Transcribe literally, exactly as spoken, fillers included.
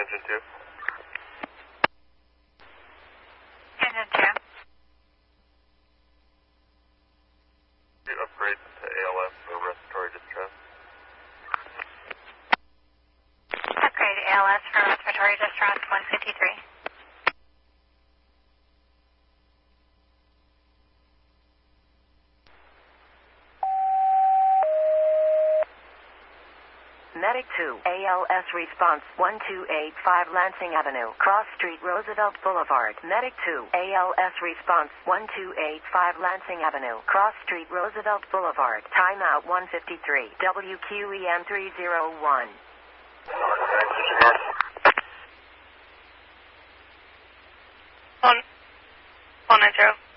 engine two. Engine two. Do upgrade to A L S for respiratory distress. Upgrade to A L S for respiratory distress one fifty-three. Medic two, A L S response one two eight five Lansing Avenue, Cross Street, Roosevelt Boulevard. Medic two, A L S response one two eight five Lansing Avenue, Cross Street, Roosevelt Boulevard. Timeout one fifty-three, W Q E M three zero one. One, one, Joe.